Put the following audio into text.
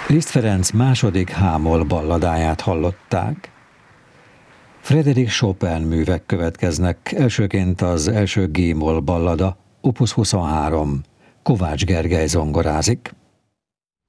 Liszt Ferenc második H-moll balladáját hallották. Frédéric Chopin művek következnek, elsőként az első G-moll ballada, opus 23, Kovács Gergely zongorázik.